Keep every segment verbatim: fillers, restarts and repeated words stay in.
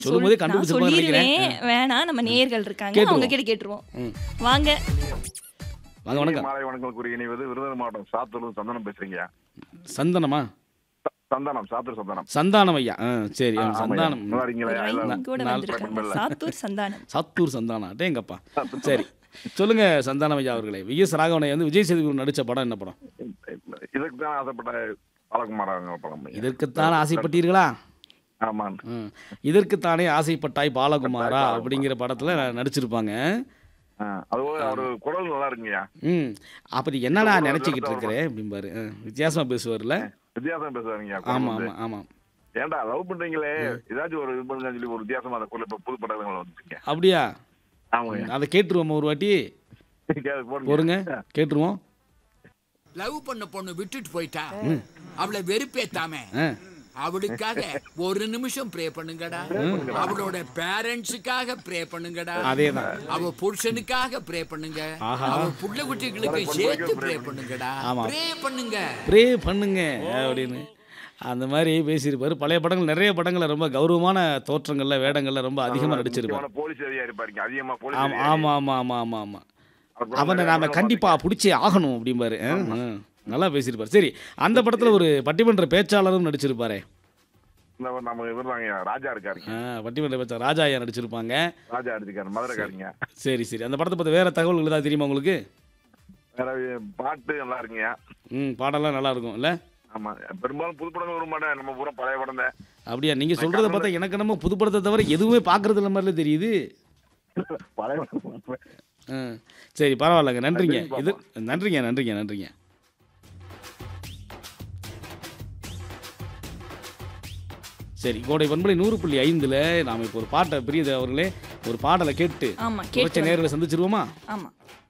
சொல்லும்போதே நான் கண்டுபிடிச்சிருப்பாங்க நினைக்கிறேன். சொல்லிடுவேன். வேணாம், நம்ம நேயர்கள் இருக்காங்க, கேட்டுருவோம். அவங்க கிட்ட கேட்டுருவோம். ம். வாங்க. வாங்க வணக்கம். மாலை வணக்கம் கூறி இணைவது விருதுநகர் மாவட்டம் சாத்தூர் சந்தனம் பேசுறீங்க. சந்தனமா? ச- சந்தனம் சாத்தூர் சந்தனம். சந்தானம் ஐயா. ஆ சரி ஆ, ஆ, ஆமாய்யா. சந்தானம். நல்லா இருக்கீங்களா? ஒரு எல்லாம் ரைம் கூட நாலு வந்திருக்காங்க. பக்கங்கள்ல. சாத்தூர் சந்தானம். சாத்தூர் சந்தானம். டேங்கப்பா. சரி சொல்லுங்க சந்தானம் ஐயா அவர்களே. விஎஸ் ராகவனை வந்து விஜய் சேதுபதி நடிச்ச படம் என்ன படம்? இதுக்கு தான் ஆசைப்பட்ட பாலகுமார் அவங்க படம். இதற்குத்தான் ஆசைப்பட்டீர்களா? ஆமா. ம். இதற்குத்தானே ஆசைப்பட்டாய் பாலகுமாரா அப்படிங்கிற படத்துல நடிச்சிருப்பாங்க. ஆ, அதுவும் அவரு குரல் நல்லா இருக்குங்கய்யா. ம் அப்படி என்னடா நினைச்சுக்கிட்டு இருக்கிறேன் அப்படிம்பாரு. ஆ, வித்தியாசமா பேசுவார்ல. வித்தியாசம் பேசுவாருங்கய்யா. ஆமா ஆமா ஆமா. ஏன்டா லவ் பண்றீங்களே, ஏதாச்சும் ஒரு இது பண்ணுங்கன்னு சொல்லி ஒரு வித்தியாசமா அந்த குரல் இப்ப புது படங்கள் வந்துருக்கீங்க. அப்படியா? ஆமாங்க. அதை கேட்டுருவோம் ஒரு வாட்டி. போருங்க கேட்டுருவோம். லவ் பண்ண பொண்ணு விட்டுட்டு போயிட்டா அவளை வெறுப்பேத்தாம ஆ, அவளுக்காக ஒரு நிமிஷம் ப்ரே பண்ணுங்கடா. அவளோட பேரண்ட்ஸுக்காக ப்ரே பண்ணுங்கடா. அதேதான். அவ புருஷனுக்காக ப்ரே பண்ணுங்க. ஆஹா. அவ புள்ள குட்டிகளுக்கு சேர்த்து ப்ரே பண்ணுங்கடா. ஆமா. ப்ரே பண்ணுங்க. ப்ரே பண்ணுங்க அப்படின்னு அந்த மாதிரி பேசியிருப்பாரு. பழைய படங்கள் நிறைய படங்கள்ல ரொம்ப கௌரவமான தோற்றங்கள்ல வேடங்கள்ல ரொம்ப அதிகமா நடிச்சிருப்பாரு. போலீஸ் அதிகாரி இருப்பாருங்க. அதிகமா போலீஸ் ஆமா அதிகாரி. ஆமா ஆமா ஆமா ஆமா ஆமா. அவர் அவனை நாம கண்டிப்பா பிடிச்சே ஆகணும் அப்படிம்பாரு. ஆ, ஆ. நல்லா பேசியிருப்பாரு. சரி அந்த படத்துல ஒரு பட்டிமன்ற பேச்சாளரும் நடிச்சிருப்பாரே. இந்த நம்ம இவர்தாங்க ராஜா இருக்காருங்க. ஆ, பட்டிமன்ற பேச்சாளர் ராஜா ஐயா நடிச்சிருப்பாங்க. ராஜா அடிச்சுக்காரு, மதுரைக்காரங்க. சரி சரி அந்த படத்தை பத்தி வேற தகவல்கள் ஏதாவது தெரியுமா உங்களுக்கு? வேற பாட்டு நல்லா இருக்குங்க. ம் பாடலாம் நல்லா இருக்கும் இல்ல? ஆமா, பெரும்பாலும் புது படங்கள் வர மாட்டேன். நம்ம பூரா பழைய படம் தான். அப்படியா? நீங்க சொல்றத பார்த்தா எனக்கு நம்ம புது படத்தை தவிர எதுவுமே பாக்குறது இல்ல மாதிரில தெரியுது. பழைய படம். ஆ, சரி பரவாயில்லங்க. நன்றிங்க. இது நன்றிங்க நன்றிங்க நன்றிங்க. சரி கோடை பண்பலை நூறு புள்ளி ஐந்துல நாம இப்போ ஒரு பாட்டை பிரியது அவர்களே ஒரு பாடலை கேட்டு ஆமா, குறைச்ச கேட்டு நேர்களை சந்திச்சிருவோமா? ஆமா.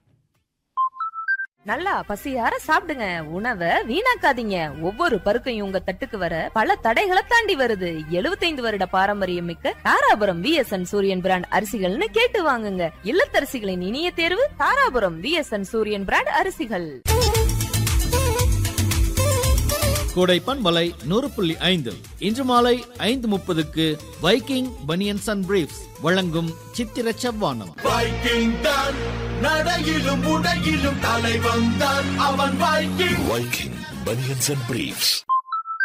நல்லா பசியார சாப்பிடுங்க, உணவை வீணாக்காதீங்க. ஒவ்வொரு பருக்கையும் உங்க தட்டுக்கு வர பல தடைகளை தாண்டி வருது. எழுபத்தைந்து வருட பாரம்பரியம் மிக்க தாராபுரம் விஎஸ்என் சூரியன் பிராண்ட் அரிசிகள்னு கேட்டு வாங்குங்க. இல்லத்தரசிகளின் இனிய தேர்வு தாராபுரம் விஎஸ்என் சூரியன் பிராண்ட் அரிசிகள். கோடை பண்பலை நூறு புள்ளி ஐந்து இன்று மாலை ஐந்து முப்பதுக்கு வைக்கிங் பனியன்ஸ் அண்ட் பிரீஃப்ஸ் வழங்கும் சித்திர செவ்வானம். வைக்கிங் தான் நடையிலும் உடையிலும் தலைவன் தான் அவன். Viking Viking banians and briefs.